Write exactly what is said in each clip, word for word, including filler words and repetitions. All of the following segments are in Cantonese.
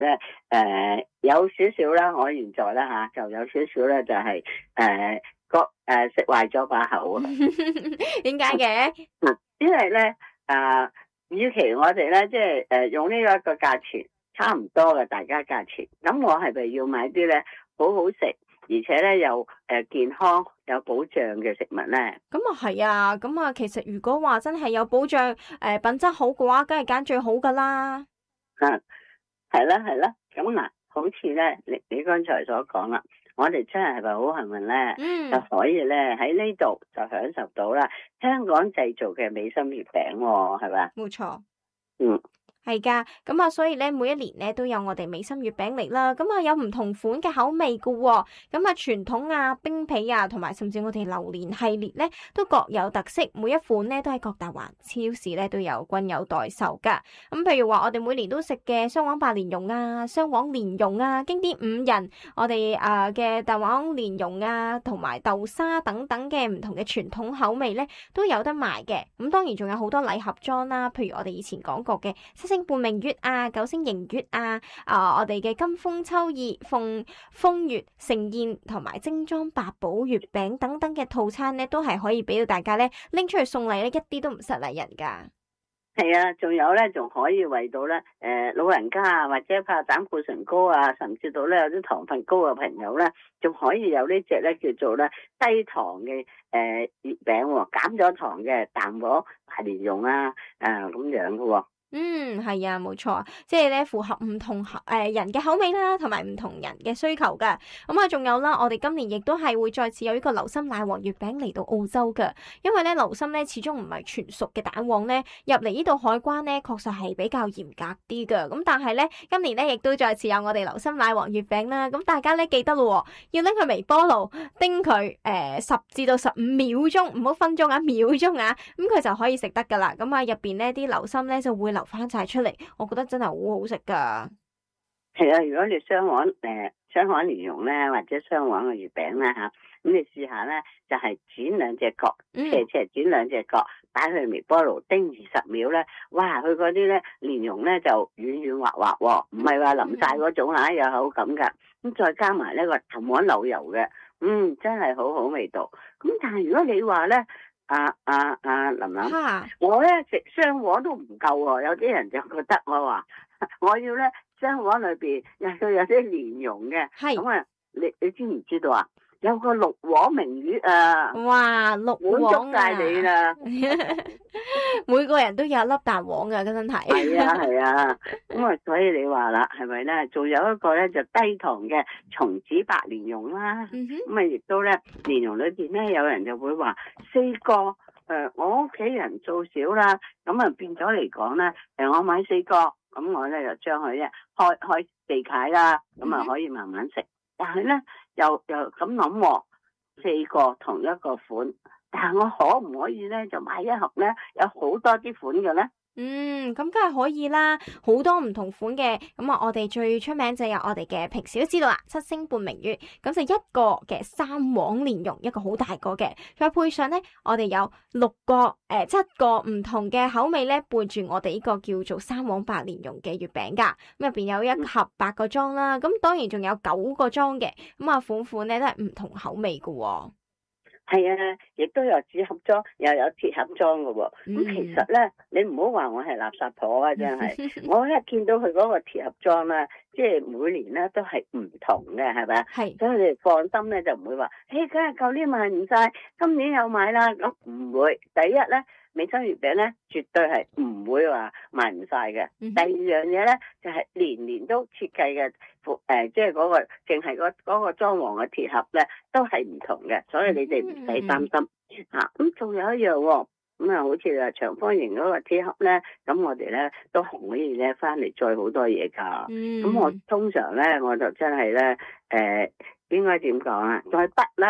咧，誒、呃、有少少啦，我現在咧吓就有少少咧，就係誒個誒食壞咗把口啊。 點解嘅？ 嗱，因為咧啊，與其我哋咧即係誒用呢一個價錢差唔多嘅大家價錢，咁我係咪要買啲咧好好食，而且咧又誒健康有保障嘅食物咧？ 咁啊係啊，咁啊其實如果話真係有保障，誒、呃、品質好嘅話，梗係揀最好噶啦。 啊，係啦係啦，咁嗱，好似咧你你剛才所講啦，我哋真係係咪好幸運咧？ 嗯， 就可以咧喺呢度就享受到啦，香港製造嘅美心月餅喎，係咪？ 冇錯。 嗯。 係噶，咁啊，所以咧每一年咧都有我哋美心月餅嚟啦，咁啊有唔同款嘅口味噶，咁啊傳統啊、冰皮啊，同埋甚至我哋榴蓮系列咧都各有特色，每一款咧都喺各大環超市咧都有均有代售噶。咁譬如話我哋每年都食嘅雙黃白蓮蓉啊、雙黃蓮蓉啊、經典五仁，我哋啊嘅蛋黃蓮蓉啊，同埋豆沙等等嘅唔同嘅傳統口味咧都有得賣嘅。咁當然仲有好多禮盒裝啦，譬如我哋以前講過嘅星半明月啊、九星迎月啊、啊、呃、我哋嘅金豐秋意、鳳風月盛宴同埋精裝八寶月餅等等嘅套餐咧，都係可以俾到大家咧拎出去送禮咧，一啲都唔失禮人噶。 係啊，仲有咧，仲可以為到咧，誒、呃、老人家啊，或者怕膽固醇高啊，甚至到咧有啲糖分高嘅朋友咧，仲可以有呢隻咧叫做咧低糖嘅誒月餅喎，減咗糖嘅蛋黃白蓮蓉啊，誒咁樣嘅喎。 嗯，係啊，冇錯，即係咧符合唔同誒、呃、人嘅口味啦，同埋唔同人嘅需求噶。咁啊，仲有啦，我哋今年亦都係會再次有呢個流心奶黃月餅嚟到澳洲噶。因為咧流心咧始終唔係全熟嘅蛋黃咧，入嚟呢度海關咧確實係比較嚴格啲噶。咁但係咧今年咧亦都再次有我哋流心奶黃月餅啦。咁大家咧記得咯，要拎去微波爐叮佢誒十至到十五秒鐘，唔好分鐘啊，秒鐘啊，咁佢就可以食得噶啦。咁啊入邊呢啲流心咧就會流翻晒出嚟，我覺得真係好好食噶。 係啊，如果你雙黃誒雙黃蓮蓉咧，或者雙黃嘅月餅咧吓，咁你試下咧，就係剪兩隻角，斜斜剪兩隻角，擺去微波爐叮二十秒咧，哇！佢嗰啲咧蓮蓉咧就軟軟滑滑喎，唔係話淋晒嗰種吓，有口感噶。咁再加埋呢個蛋黃流油嘅，嗯，真係好好味道。咁但係如果你話咧，啊啊啊林林， 哈我咧食雙黃都唔夠喎，有啲人就覺得我話我要咧雙黃裏邊又要有啲蓮蓉嘅， 係咁啊，你你知唔知道啊？有個六黃明月啊， 哇，六黃滿足晒你啦！ 每個人都有一粒蛋黃噶，真係。 係啊係啊，咁啊，所以你話啦，係咪咧？仲有一個咧就低糖嘅松子白蓮蓉啦，咁啊亦都咧蓮蓉裏邊咧有人就會話四個誒、呃，我屋企人做少啦，咁啊變咗嚟講咧，誒我買四個，咁我咧就將佢咧開開地解啦，咁啊可以慢慢食。但係咧又又咁諗，四個同一個款，但係我可唔可以咧就買一盒咧有好多啲款嘅咧？ 嗯，咁梗係可以啦，好多唔同款嘅。咁啊，我哋最出名就有我哋嘅平時都知道啦，七星半明月，咁就一個嘅三黃蓮蓉，一個好大個嘅，再配上咧，我哋有六個誒、呃、七個唔同嘅口味咧，伴住我哋呢個叫做三黃白蓮蓉嘅月餅噶。咁入邊有一盒八個裝啦，咁當然仲有九個裝嘅，咁啊款款咧都係唔同口味噶、哦。 係啊，亦都有紙盒裝，又有鐵盒裝嘅喎。咁、嗯、其實咧，你唔好話我係垃圾婆啊，真係。我一見到佢嗰個鐵盒裝咧，即係每年咧都係唔同嘅，係咪啊？係。所以你哋放心咧，就唔會話，誒，梗係舊年買唔晒，今年又買啦。咁唔會。第一咧，美心月餅咧，絕對係唔會話賣唔晒嘅。嗯、第二樣嘢咧，就係、是、年年都設計嘅。誒、呃，即係嗰、那個，淨係嗰嗰個裝潢嘅鐵盒咧，都係唔同嘅，所以你哋唔使擔心吓。咁仲、嗯啊、有一樣、哦，咁啊，好似啊長方形嗰個鐵盒咧，咁我哋咧都可以咧翻嚟載好多嘢噶。咁、嗯、我通常咧，我就真係咧，誒、呃，應該點講啊？載筆啦，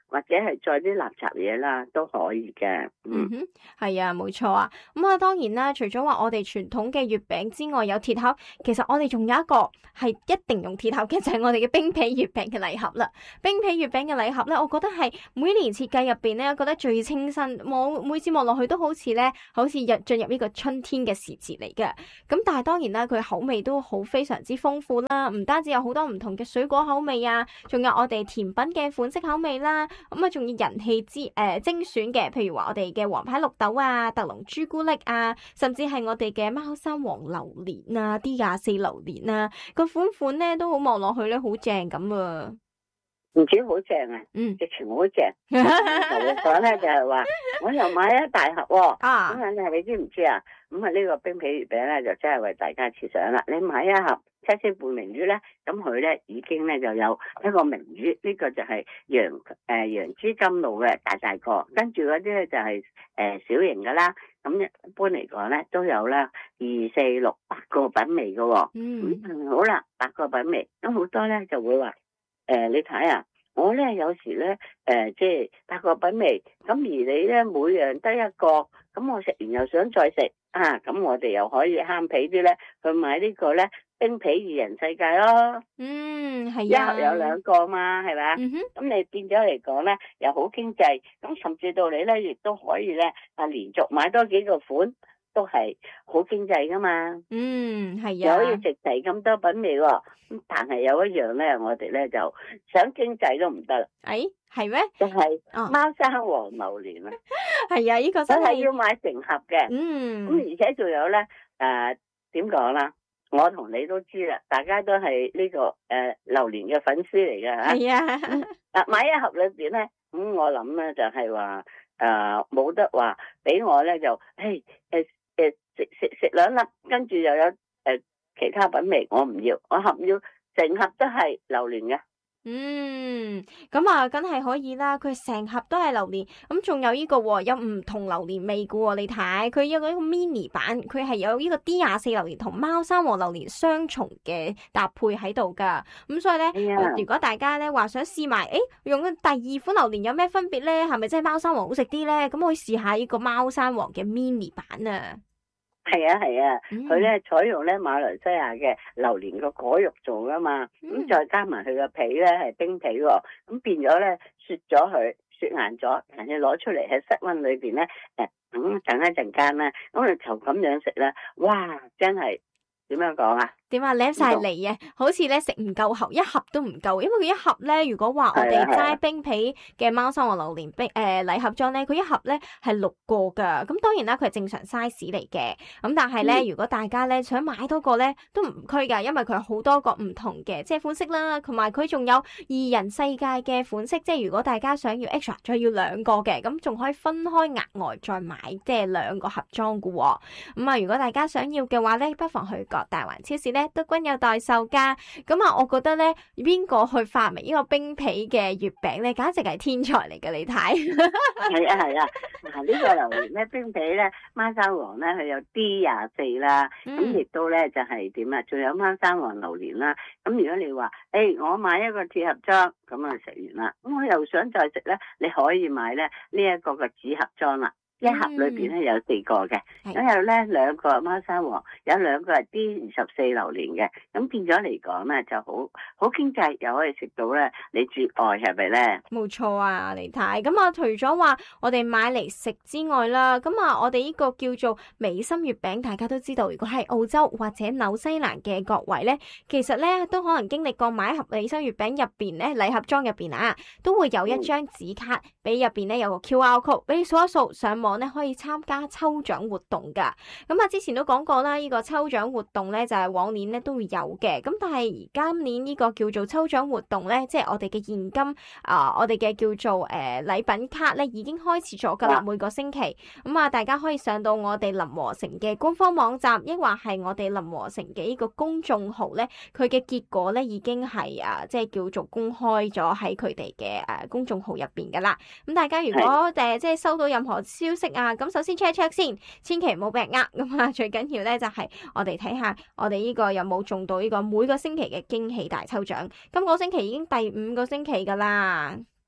或者係載啲垃圾嘢啦，都可以嘅。 嗯哼，係啊，冇錯啊。咁啊，當然啦，除咗話我哋傳統嘅月餅之外有鐵盒，其實我哋仲有一個係一定用鐵盒嘅，就係我哋嘅冰皮月餅嘅禮盒啦。冰皮月餅嘅禮盒咧，我覺得係每年設計入邊咧，我覺得最清新，我每次望落去都好似咧，好似入進入呢個春天嘅時節嚟嘅。咁但係當然啦，佢口味都好非常之豐富啦，唔單止有好多唔同嘅水果口味啊，仲有我哋甜品嘅款式口味啦。咁啊，仲要人氣之誒、呃、精選嘅，譬如話我哋嘅黃牌綠豆啊、特濃朱古力啊，甚至係我哋嘅貓山王榴蓮啊、D 廿四榴蓮啊，個款款咧都好望落去咧好正咁啊！ 唔止好正啊，嗯，直情好正。頭先講咧就係話，我又買一大盒喎、哦，啊，咁啊你知唔知啊？咁啊呢個冰皮月餅咧就真係為大家設想啦。你買一盒七星半明珠咧，咁佢咧已經咧就有一個明珠，呢、這個就係楊誒楊枝甘露嘅大大個，跟住嗰啲咧就係、是、誒、呃、小型噶啦。咁一般嚟講咧都有啦，二四六八個品味噶、哦。嗯，嗯，好啦，八個品味，咁好多咧就會話。誒、呃，你睇啊，我咧有時咧，誒、呃，即係八個品味，咁而你咧每樣得一個，咁我食完又想再食，啊，咁我哋又可以慳皮啲咧，去買個呢個咧冰皮二人世界咯。 嗯，係啊， 一盒有兩個嘛，係咪？嗯哼，咁你變咗嚟講咧，又好經濟，咁甚至到你咧亦都可以咧，啊，連續買多幾個款。都係好經濟噶嘛， 嗯，係啊， 又可以食齊咁多品味喎、哦。咁但係有一樣咧，我哋咧就想經濟都唔得啦。 誒，係咩？ 就係貓山王榴蓮啊， 係啊，呢、這個真係要買成盒嘅。嗯，咁而且仲有咧，誒點講啦？我同你都知啦，大家都係呢、這個誒、呃、榴蓮嘅粉絲嚟嘅吓。係啊，嗱、嗯、買一盒裏邊咧，咁、嗯、我諗咧就係話誒冇得話俾我咧就誒誒。呃誒，食食食兩粒，跟住又有誒、呃、其他品味，我唔要，我合要成盒都係榴蓮嘅。 嗯，咁啊，梗係可以啦。佢成盒都係榴蓮，咁仲有呢、這個有唔同榴蓮味嘅。你睇，佢有嗰個 mini 版，佢係有呢個 D 廿四榴蓮同貓山王榴蓮雙重嘅搭配喺度噶。咁所以咧、哎呃，如果大家咧話想試埋，誒，用第二款榴蓮有咩分別咧？係咪真係貓山王好食啲咧？咁可以試下呢個貓山王嘅 mini 版啊。 係啊係啊，佢咧採用咧馬來西亞嘅榴蓮個果肉做噶嘛，咁、嗯、再加埋佢個皮咧係冰皮喎、哦，咁變咗咧雪咗佢，雪硬咗，但係攞出嚟喺室溫裏邊咧，誒，咁等一陣間咧，咁就就咁樣食咧，哇，真係點樣講啊？ 點啊，舐晒嚟啊！好似咧食唔夠盒，一盒都唔夠，因為佢一盒咧，如果話我哋齋冰皮嘅貓山王榴蓮冰誒禮盒裝咧，佢一盒咧係六個噶。咁當然啦，佢係正常 size 嚟嘅。咁但係咧、嗯，如果大家咧想買多個咧，都唔拘噶，因為佢有好多個唔同嘅即係款式啦，同埋佢仲有二人世界嘅款式。即係如果大家想要 extra 再要兩個嘅，咁仲可以分開額外再買，即係兩個盒裝噶。咁啊，如果大家想要嘅話咧，不妨去各大環超市咧。都均有代售噶，咁啊，我覺得咧，邊個去發明呢個冰皮嘅月餅咧，簡直係天才嚟嘅，你睇。 係啊係啊，嗱呢個榴蓮咧，冰皮咧，貓山王咧，佢有 D 廿四啦，咁亦都咧就係點啊？仲有貓山王榴蓮啦，咁如果你話，誒，我買一個鐵盒裝，咁啊食完啦，咁我又想再食咧，你可以買咧呢一個嘅紙盒裝啦。一盒裏邊咧有四個嘅，咁有咧兩個貓山王，有兩個係 D 二十四榴蓮嘅，咁變咗嚟講咧就好好經濟，又可以食到咧你最愛係咪咧？ 冇錯啊，你睇，咁啊除咗話我哋買嚟食之外啦，咁啊我哋呢個叫做美心月餅，大家都知道，如果係澳洲或者紐西蘭嘅各位咧，其實咧都可能經歷過買一盒美心月餅入邊咧禮盒裝入邊啊，都會有一張紙卡俾入邊咧有個 Q R code 俾你掃一掃上網。咧可以參加抽獎活動噶，咁啊之前都講過啦，呢個抽獎活動咧就係往年咧都會有嘅，咁但係而今年呢個叫做抽獎活動咧，即係我哋嘅現金啊，我哋嘅叫做誒禮品卡咧已經開始咗噶啦，每個星期，咁啊大家可以上到我哋林和成嘅官方網站，抑或係我哋林和成嘅呢個公眾號咧，佢嘅結果咧已經係啊即係叫做公開咗喺佢哋嘅誒公眾號入邊噶啦，咁大家如果誒即係收到任何消息啊，咁首先 check check 先，千祈唔好俾人呃咁啊！最緊要咧就係我哋睇下我哋呢個有冇中到呢個每個星期嘅驚喜大抽獎。今個星期已經第五個星期噶啦。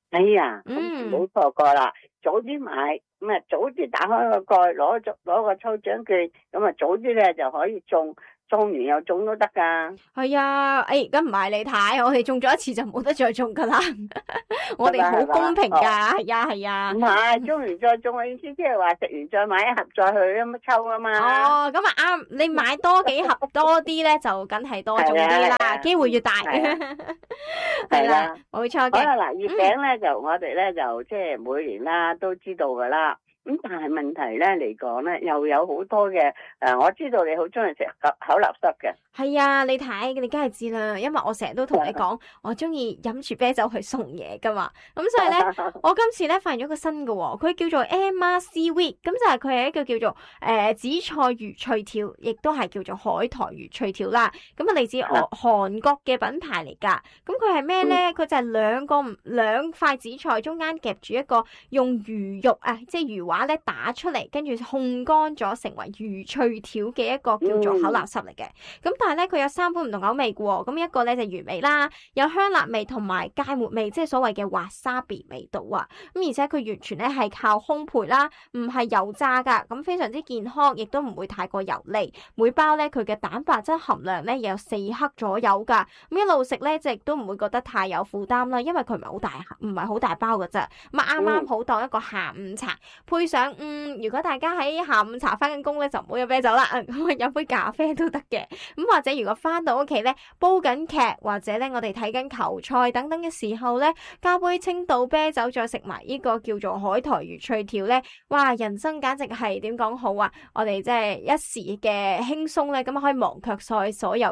哎呀， 嗯， 冇錯過啦，早啲買，咁啊早啲打開個蓋，攞咗攞個抽獎券，咁啊早啲咧就可以中。中完又中都得噶， 係啊，誒，咁唔係你睇，我哋中咗一次就冇得再中噶啦，我哋好公平噶，係啊係啊， 唔係中完再中嘅意思，即係話食完再買一盒再去咁抽啊嘛。 哦，咁啊啱，你買多幾盒多啲咧，就梗係多中啲啦，機會越大，係啦，冇錯嘅。 好啦，嗱，月餅咧就我哋咧就即係每年啦都知道噶啦。咁但係問題咧嚟講咧，又有好多嘅誒，我知道你好中意食口口立濕嘅。 係啊，你睇你梗係知啦，因為我成日都同你講，我中意飲住啤酒去送嘢噶嘛。咁所以咧，我今次咧發現咗個新嘅，佢叫做 Emma Seaweed，咁就係佢係一個叫做誒、呃、紫菜魚脆條，亦都係叫做海苔魚脆條啦。咁啊嚟自韓韓國嘅品牌嚟噶。咁佢係咩咧？佢就係兩個兩塊紫菜中間夾住一個用魚肉啊，即係魚話咧打出嚟，跟住烘乾咗成為魚脆條嘅一個叫做口立濕嚟嘅。咁但係咧，佢有三款唔同口味嘅喎。咁一個咧就魚味啦，有香辣味同埋芥末味，即係所謂嘅滑沙比味道啊。咁而且佢完全咧係靠烘焙啦，唔係油炸噶，咁非常之健康，亦都唔會太過油膩。每包咧佢嘅蛋白質含量咧有四克左右噶。咁一路食咧，即係都唔會覺得太有負擔啦，因為佢唔係好大，唔係好大包嘅啫。咁啊啱啱好當一個下午茶，配上嗯，如果大家喺下午茶翻緊工咧，就唔好飲啤酒啦，咁啊飲杯咖啡都得嘅。咁或者如果翻到屋企咧，煲緊劇或者咧我哋睇緊球賽等等嘅時候咧，加杯青島啤酒，再食埋呢個叫做海苔魚脆條咧，哇！人生簡直係點講好啊！我哋即係一時嘅輕鬆咧，咁可以忘卻晒所有